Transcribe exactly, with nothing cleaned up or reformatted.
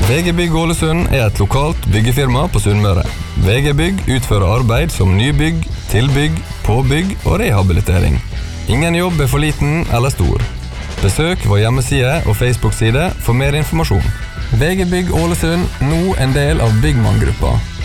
V G Bygg Ålesund er et lokalt byggefirma på Sunnmøre. V G Bygg utfører arbeid som nybygg, tilbygg, påbygg og rehabilitering. Ingen jobb er for liten eller stor. Besøk vår hjemmeside og Facebook-side for mer informasjon. V G Bygg Ålesund, nå en del av Byggmann-gruppa.